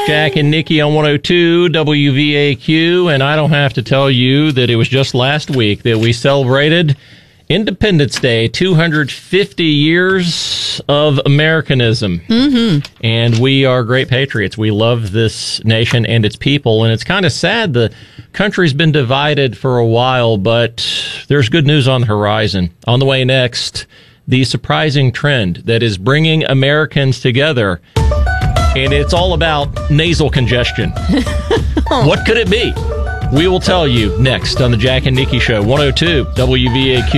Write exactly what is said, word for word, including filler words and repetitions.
Jack and Nikki on one oh two W V A Q, and I don't have to tell you that it was just last week that we celebrated Independence Day, two hundred fifty years of Americanism. Mm-hmm. And we are great patriots. We love this nation and its people, and it's kind of sad the country's been divided for a while, but there's good news on the horizon. On the way next, the surprising trend that is bringing Americans together. And it's all about nasal congestion. What could it be? We will tell you next on the Jack and Nikki Show, one oh two W V A Q.